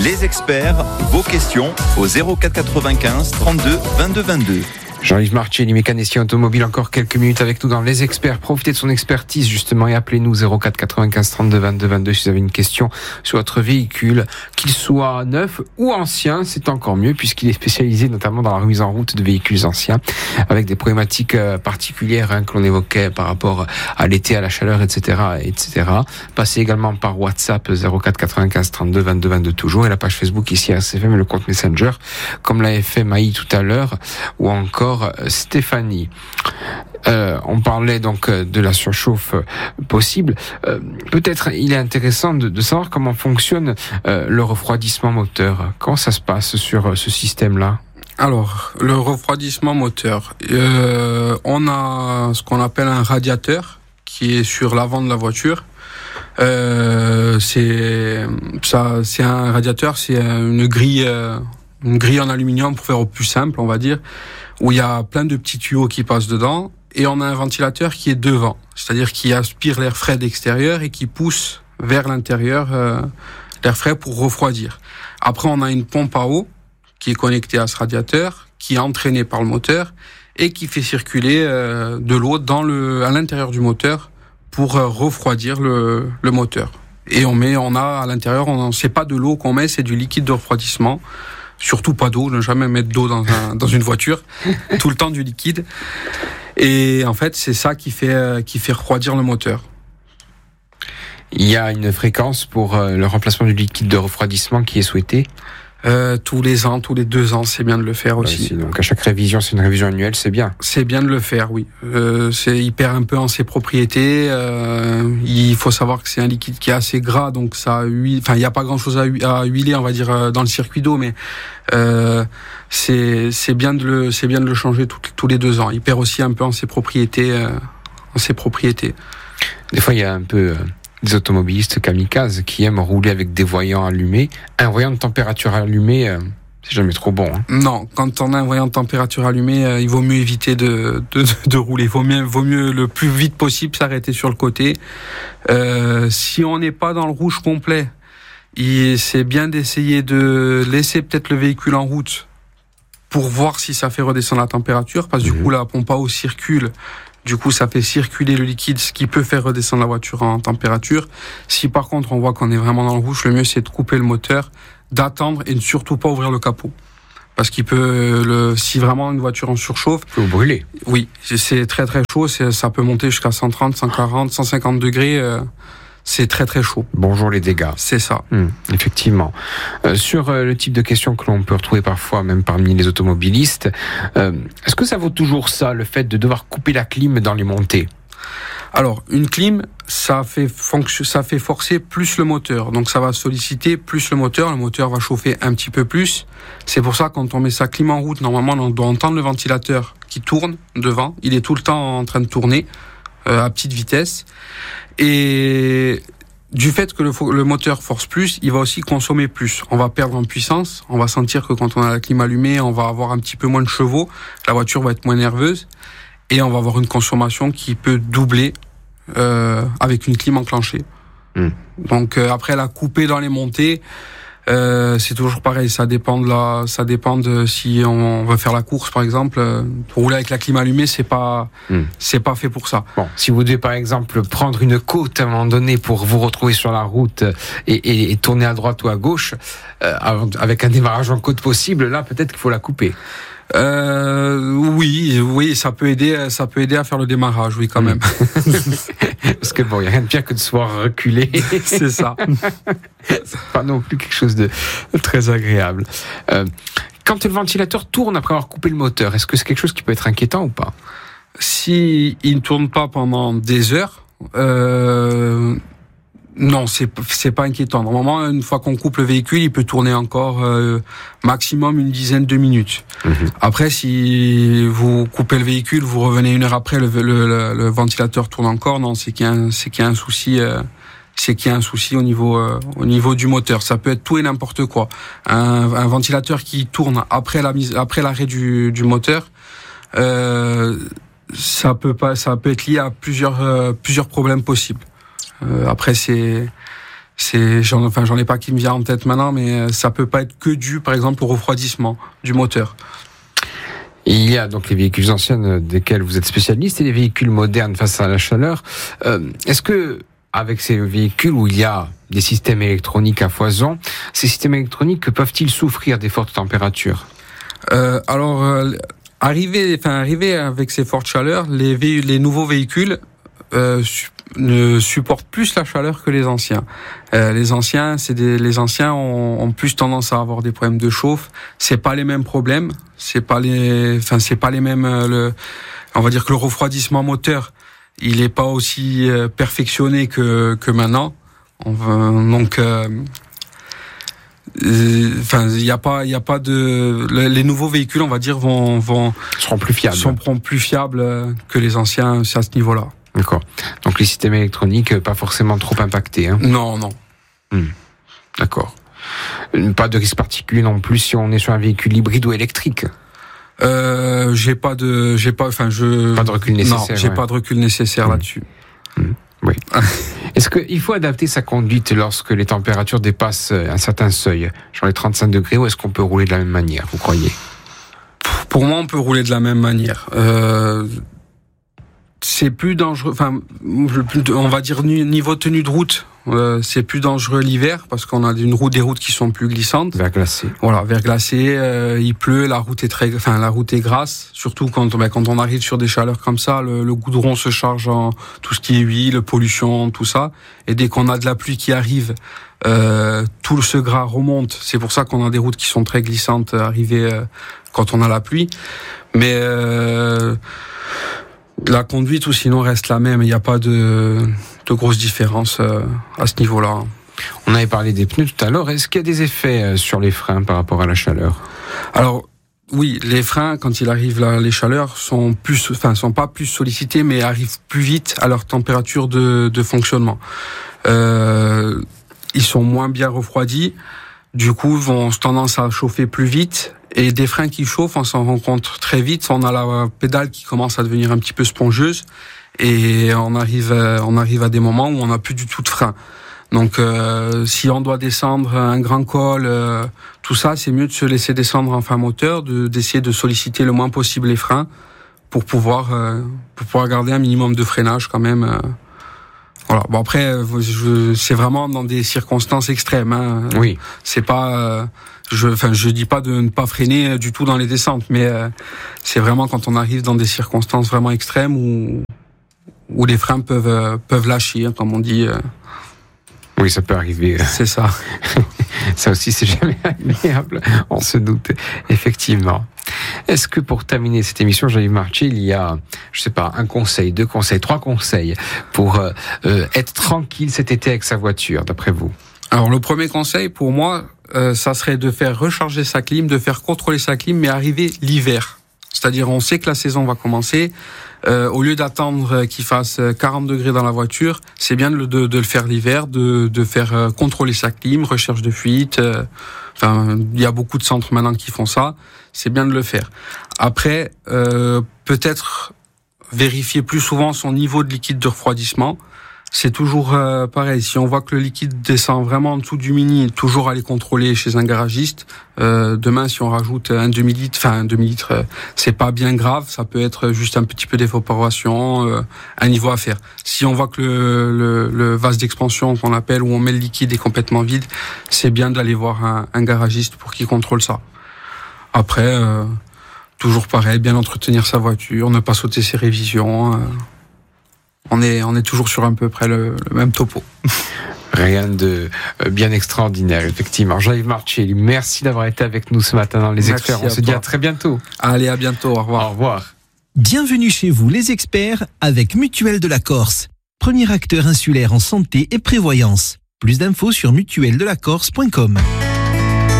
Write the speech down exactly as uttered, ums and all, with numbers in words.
Les experts, vos questions au zéro quatre quatre-vingt-quinze trente-deux vingt-deux vingt-deux. Jean-Yves Martier, mécanicien automobile, encore quelques minutes avec nous dans Les Experts. Profitez de son expertise justement et appelez-nous zéro quatre quatre-vingt-quinze trente-deux vingt-deux vingt-deux si vous avez une question sur votre véhicule, qu'il soit neuf ou ancien, c'est encore mieux puisqu'il est spécialisé notamment dans la remise en route de véhicules anciens avec des problématiques particulières hein, que l'on évoquait par rapport à l'été, à la chaleur, et cetera, et cetera. Passez également par WhatsApp zéro quatre quatre-vingt-quinze trente-deux vingt-deux vingt-deux toujours et la page Facebook ici à R C F M et le compte Messenger comme l'avait fait Maï tout à l'heure ou encore Stéphanie. Euh, on parlait donc de la surchauffe possible. Euh, peut-être il est intéressant de, de savoir comment fonctionne euh, le refroidissement moteur. Comment ça se passe sur ce système-là ? Alors, le refroidissement moteur, euh, on a ce qu'on appelle un radiateur qui est sur l'avant de la voiture. Euh, c'est ça, c'est un radiateur, c'est une grille, euh, une grille en aluminium pour faire au plus simple, on va dire, où il y a plein de petits tuyaux qui passent dedans, et on a un ventilateur qui est devant, c'est-à-dire qui aspire l'air frais d'extérieur et qui pousse vers l'intérieur euh, l'air frais pour refroidir. Après, on a une pompe à eau qui est connectée à ce radiateur, qui est entraînée par le moteur et qui fait circuler euh, de l'eau dans le, à l'intérieur du moteur pour euh, refroidir le, le moteur. Et on met, on a à l'intérieur, on, c'est pas de l'eau qu'on met, c'est du liquide de refroidissement. Surtout pas d'eau, ne jamais mettre d'eau dans, un, dans une voiture, tout le temps du liquide. Et en fait, c'est ça qui fait, qui fait refroidir le moteur. Il y a une fréquence pour le remplacement du liquide de refroidissement qui est souhaité ? Euh, tous les ans, tous les deux ans, c'est bien de le faire aussi. Ouais, donc à chaque révision, c'est une révision annuelle, c'est bien. C'est bien de le faire, oui. Euh, c'est, il perd un peu en ses propriétés. Euh, il faut savoir que c'est un liquide qui est assez gras, donc ça huile. Enfin, il n'y a pas grand-chose à, hu- à huiler, on va dire, dans le circuit d'eau, mais euh, c'est, c'est bien de le, c'est bien de le changer tout, tous les deux ans. Il perd aussi un peu en ses propriétés, euh, en ses propriétés. Des fois, il y a un peu. Euh... des automobilistes kamikazes qui aiment rouler avec des voyants allumés. Un voyant de température allumé, euh, c'est jamais trop bon. Hein. Non, quand on a un voyant de température allumé, euh, il vaut mieux éviter de, de, de rouler. Il vaut mieux, vaut mieux le plus vite possible s'arrêter sur le côté. Euh, si on n'est pas dans le rouge complet, il, c'est bien d'essayer de laisser peut-être le véhicule en route pour voir si ça fait redescendre la température, parce que mmh. du coup, la pompe à eau circule. Du coup, ça fait circuler le liquide, ce qui peut faire redescendre la voiture en température. Si par contre, on voit qu'on est vraiment dans le rouge, le mieux, c'est de couper le moteur, d'attendre et de surtout pas ouvrir le capot. Parce qu'il peut, le, si vraiment une voiture en surchauffe... Il peut brûler. Oui, c'est très très chaud, c'est, ça peut monter jusqu'à cent trente, cent quarante, cent cinquante degrés... Euh, c'est très très chaud. Bonjour les dégâts. C'est ça. Mmh, effectivement. Euh, sur euh, le type de questions que l'on peut retrouver parfois, même parmi les automobilistes, euh, est-ce que ça vaut toujours ça, le fait de devoir couper la clim dans les montées ? Alors, une clim, ça fait fonction, ça fait forcer plus le moteur. Donc, ça va solliciter plus le moteur. Le moteur va chauffer un petit peu plus. C'est pour ça, quand on met sa clim en route, normalement, on doit entendre le ventilateur qui tourne devant. Il est tout le temps en train de tourner euh, à petite vitesse. Et du fait que le, le moteur force plus, il va aussi consommer plus. On va perdre en puissance. On va sentir que quand on a la clim allumée, on va avoir un petit peu moins de chevaux. La voiture va être moins nerveuse. Et on va avoir une consommation qui peut doubler euh, avec une clim enclenchée. Mmh. Donc euh, après la couper dans les montées, euh, c'est toujours pareil. Ça dépend de la, ça dépend de si on veut faire la course par exemple. Euh, rouler avec la clim allumée, c'est pas, mmh. c'est pas fait pour ça. Bon, si vous devez par exemple prendre une côte à un moment donné pour vous retrouver sur la route et, et, et tourner à droite ou à gauche, euh, avec un démarrage en côte possible, là peut-être qu'il faut la couper. Euh, oui, oui, ça peut aider, ça peut aider à faire le démarrage, oui, quand même. Parce que bon, il n'y a rien de pire que de se voir reculer. C'est ça. C'est pas non plus quelque chose de très agréable. Euh, quand le ventilateur tourne après avoir coupé le moteur, est-ce que c'est quelque chose qui peut être inquiétant ou pas ? Si il ne tourne pas pendant des heures, euh, non, c'est c'est pas inquiétant. Normalement, une fois qu'on coupe le véhicule, il peut tourner encore euh, maximum une dizaine de minutes. Mmh. Après, si vous coupez le véhicule, vous revenez une heure après, le, le, le, le ventilateur tourne encore. Non, c'est qu'il y a un, c'est qu'il y a un souci. Euh, c'est qu'il y a un souci au niveau euh, au niveau du moteur. Ça peut être tout et n'importe quoi. Un, un ventilateur qui tourne après la mise, après l'arrêt du, du moteur, euh, ça peut pas, ça peut être lié à plusieurs euh, plusieurs problèmes possibles. Euh, après, c'est c'est, j'en, enfin, j'en ai pas qui me vient en tête maintenant, mais ça peut pas être que dû, par exemple, au refroidissement du moteur. Il y a donc les véhicules anciens desquels vous êtes spécialiste et les véhicules modernes face à la chaleur. Euh, est-ce que, avec ces véhicules où il y a des systèmes électroniques à foison, ces systèmes électroniques peuvent-ils souffrir des fortes températures ? euh, Alors, euh, arriver, enfin, arriver avec ces fortes chaleurs, les, vé- les nouveaux véhicules euh, su- ne supportent plus la chaleur que les anciens. Euh, les anciens, c'est des, les anciens ont, ont plus tendance à avoir des problèmes de chauffe. C'est pas les mêmes problèmes. C'est pas les, enfin, c'est pas les mêmes. Euh, le, on va dire que le refroidissement moteur, il est pas aussi euh, perfectionné que que maintenant. On va, donc, euh, enfin, il y a pas, il y a pas de. Les nouveaux véhicules, on va dire, vont vont seront plus fiables. Seront plus fiables que les anciens, c'est à ce niveau-là. D'accord. Donc les systèmes électroniques, pas forcément trop impactés. Hein. Non, non. Hmm. D'accord. Pas de risque particulier non plus si on est sur un véhicule hybride ou électrique. Euh, j'ai pas de, j'ai pas, enfin je. Pas de recul nécessaire. Non, j'ai ouais. pas de recul nécessaire mmh. là-dessus. Mmh. Oui. Est-ce qu'il faut adapter sa conduite lorsque les températures dépassent un certain seuil, genre les trente-cinq degrés, ou est-ce qu'on peut rouler de la même manière, vous croyez ? Pour moi, on peut rouler de la même manière. Euh, c'est plus dangereux. Enfin, on va dire niveau tenue de route. Euh, c'est plus dangereux l'hiver parce qu'on a une route, des routes qui sont plus glissantes. Verglacées. Voilà, verglacées. Euh, il pleut, la route est très, enfin la route est grasse. Surtout quand, ben, quand on arrive sur des chaleurs comme ça, le, le goudron se charge en tout ce qui est huile, pollution, tout ça. Et dès qu'on a de la pluie qui arrive, euh, tout ce gras remonte. C'est pour ça qu'on a des routes qui sont très glissantes arrivées euh, quand on a la pluie. Mais euh, la conduite ou sinon reste la même. Il n'y a pas de de grosses différences euh, à ce niveau-là. On avait parlé des pneus tout à l'heure. Est-ce qu'il y a des effets sur les freins par rapport à la chaleur ? Alors oui, les freins quand il arrive là, les chaleurs sont plus, enfin sont pas plus sollicités, mais arrivent plus vite à leur température de, de fonctionnement. Euh, ils sont moins bien refroidis, du coup vont tendance à chauffer plus vite. Et des freins qui chauffent, on s'en rend compte très vite. On a la pédale qui commence à devenir un petit peu spongieuse. Et on arrive, on arrive à des moments où on n'a plus du tout de frein. Donc, euh, si on doit descendre un grand col, euh, tout ça, c'est mieux de se laisser descendre en fin moteur, de d'essayer de solliciter le moins possible les freins pour pouvoir, euh, pour pouvoir garder un minimum de freinage quand même. Euh. Voilà. Bon après, je, c'est vraiment dans des circonstances extrêmes. Hein. Oui. C'est pas. Euh, Je, enfin, je dis pas de ne pas freiner du tout dans les descentes, mais euh, c'est vraiment quand on arrive dans des circonstances vraiment extrêmes où où les freins peuvent euh, peuvent lâcher, hein, comme on dit. Euh. Oui, ça peut arriver. C'est ça. Ça aussi, c'est jamais agréable. On se doute, effectivement. Est-ce que pour terminer cette émission, Jean-Yves Marché, il y a, je sais pas, un conseil, deux conseils, trois conseils pour euh, euh, être tranquille cet été avec sa voiture, d'après vous ? Alors, le premier conseil pour moi, euh, ça serait de faire recharger sa clim, de faire contrôler sa clim, mais arriver l'hiver. C'est-à-dire, on sait que la saison va commencer. Euh, au lieu d'attendre qu'il fasse quarante degrés dans la voiture, c'est bien de, de, de le faire l'hiver, de, de faire euh, contrôler sa clim, recherche de fuite. Euh, enfin, il y a beaucoup de centres maintenant qui font ça. C'est bien de le faire. Après, euh, peut-être vérifier plus souvent son niveau de liquide de refroidissement. C'est toujours euh, pareil. Si on voit que le liquide descend vraiment en dessous du mini, toujours aller contrôler chez un garagiste. Euh, demain, si on rajoute un demi-litre, enfin un demi-litre, euh, c'est pas bien grave. Ça peut être juste un petit peu d'évaporation, euh, un niveau à faire. Si on voit que le, le, le vase d'expansion qu'on appelle, où on met le liquide, est complètement vide, c'est bien d'aller voir un, un garagiste pour qu'il contrôle ça. Après, euh, toujours pareil, bien entretenir sa voiture, ne pas sauter ses révisions. Euh, On est, on est toujours sur à peu près le, le même topo. Rien de bien extraordinaire, effectivement. Jean-Yves Marcelli, merci d'avoir été avec nous ce matin dans Les Experts. On se dit à très bientôt. Allez, à bientôt. Au revoir. Au revoir. Bienvenue chez vous, Les Experts, avec Mutuelle de la Corse. Premier acteur insulaire en santé et prévoyance. Plus d'infos sur mutuelle de la corse point com.